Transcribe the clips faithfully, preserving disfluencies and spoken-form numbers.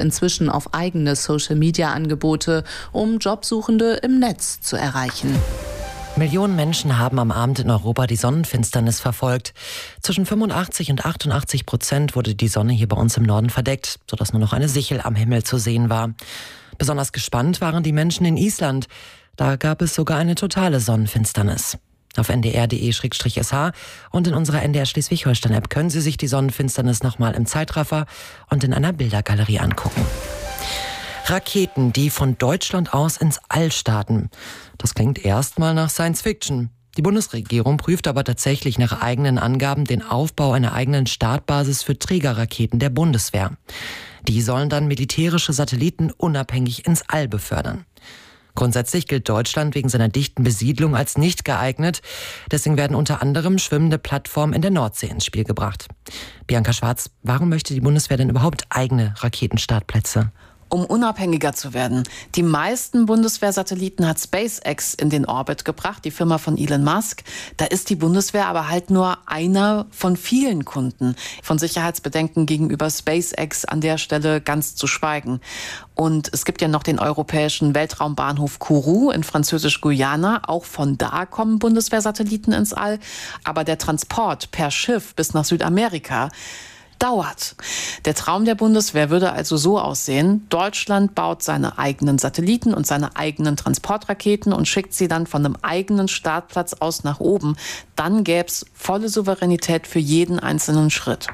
inzwischen auf eigene Social-Media-Angebote, um Jobsuchende im Netz zu erreichen. Millionen Menschen haben am Abend in Europa die Sonnenfinsternis verfolgt. Zwischen fünfundachtzig und achtundachtzig Prozent wurde die Sonne hier bei uns im Norden verdeckt, sodass nur noch eine Sichel am Himmel zu sehen war. Besonders gespannt waren die Menschen in Island. Da gab es sogar eine totale Sonnenfinsternis. Auf n d r punkt d e slash s h und in unserer N D R Schleswig-Holstein-App können Sie sich die Sonnenfinsternis nochmal im Zeitraffer und in einer Bildergalerie angucken. Raketen, die von Deutschland aus ins All starten. Das klingt erstmal nach Science Fiction. Die Bundesregierung prüft aber tatsächlich nach eigenen Angaben den Aufbau einer eigenen Startbasis für Trägerraketen der Bundeswehr. Die sollen dann militärische Satelliten unabhängig ins All befördern. Grundsätzlich gilt Deutschland wegen seiner dichten Besiedlung als nicht geeignet. Deswegen werden unter anderem schwimmende Plattformen in der Nordsee ins Spiel gebracht. Bianca Schwarz, warum möchte die Bundeswehr denn überhaupt eigene Raketenstartplätze? Um unabhängiger zu werden. Die meisten Bundeswehrsatelliten hat SpaceX in den Orbit gebracht, die Firma von Elon Musk. Da ist die Bundeswehr aber halt nur einer von vielen Kunden. Von Sicherheitsbedenken gegenüber SpaceX an der Stelle ganz zu schweigen. Und es gibt ja noch den europäischen Weltraumbahnhof Kourou in Französisch-Guyana. Auch von da kommen Bundeswehrsatelliten ins All. Aber der Transport per Schiff bis nach Südamerika dauert. Der Traum der Bundeswehr würde also so aussehen: Deutschland baut seine eigenen Satelliten und seine eigenen Transportraketen und schickt sie dann von einem eigenen Startplatz aus nach oben. Dann gäbe es volle Souveränität für jeden einzelnen Schritt.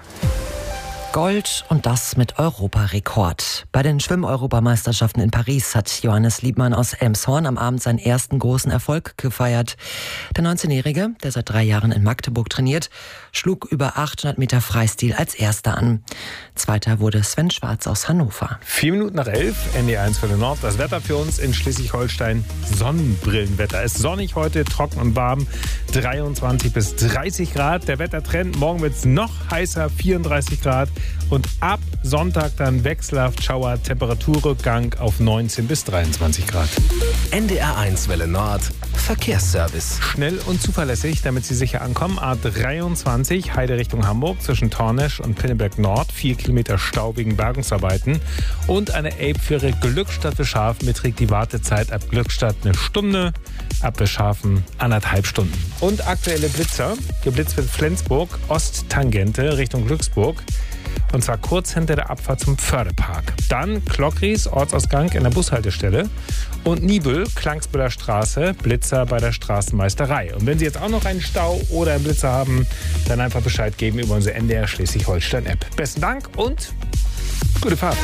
Gold und das mit Europarekord. Bei den Schwimm-Europameisterschaften in Paris hat Johannes Liebmann aus Elmshorn am Abend seinen ersten großen Erfolg gefeiert. Der neunzehnjährige, der seit drei Jahren in Magdeburg trainiert, schlug über achthundert Meter Freistil als Erster an. Zweiter wurde Sven Schwarz aus Hannover. Vier Minuten nach elf, N D R eins Welle Nord. Das Wetter für uns in Schleswig-Holstein: Sonnenbrillenwetter. Es ist sonnig heute, trocken und warm, dreiundzwanzig bis dreißig Grad. Der Wettertrend: morgen wird es noch heißer, vierunddreißig Grad. Und ab Sonntag dann wechselhaft Schauer, Temperaturrückgang auf neunzehn bis dreiundzwanzig Grad. N D R eins Welle Nord, Verkehrsservice. Schnell und zuverlässig, damit Sie sicher ankommen. A dreiundzwanzig, Heide Richtung Hamburg, zwischen Tornesch und Pinneberg Nord. Vier Kilometer Stau wegen Bergungsarbeiten. Und eine Elbfähre Glückstadt Bischhafen beträgt die Wartezeit ab Glückstadt eine Stunde, ab Bischhafen anderthalb Stunden. Und aktuelle Blitzer. Geblitzt wird Flensburg, Osttangente Richtung Glücksburg. Und zwar kurz hinter der Abfahrt zum Fördepark. Dann Klockries, Ortsausgang in der Bushaltestelle. Und Nibel, Klangsbüller Straße, Blitzer bei der Straßenmeisterei. Und wenn Sie jetzt auch noch einen Stau oder einen Blitzer haben, dann einfach Bescheid geben über unsere N D R Schleswig-Holstein-App. Besten Dank und gute Fahrt.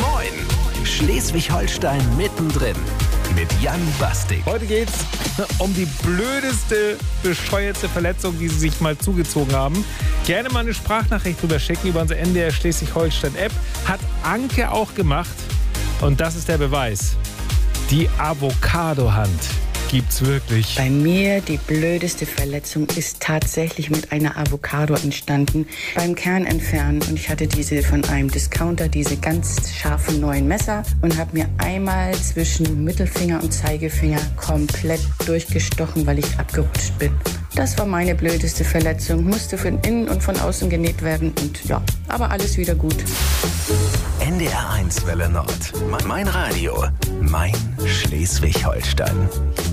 Moin, Schleswig-Holstein mittendrin mit Jan Bastik. Heute geht's um die blödeste, bescheuerte Verletzung, die Sie sich mal zugezogen haben. Gerne mal eine Sprachnachricht drüber schicken über unsere N D R Schleswig-Holstein-App. Hat Anke auch gemacht. Und das ist der Beweis. Die Avocado-Hand gibt's wirklich. Bei mir die blödeste Verletzung ist tatsächlich mit einer Avocado entstanden beim Kernentfernen. Und ich hatte diese von einem Discounter, diese ganz scharfen neuen Messer, und habe mir einmal zwischen Mittelfinger und Zeigefinger komplett durchgestochen, weil ich abgerutscht bin. Das war meine blödeste Verletzung. Musste von innen und von außen genäht werden und ja, aber alles wieder gut. N D R eins Welle Nord. Mein Radio. Mein Schleswig-Holstein.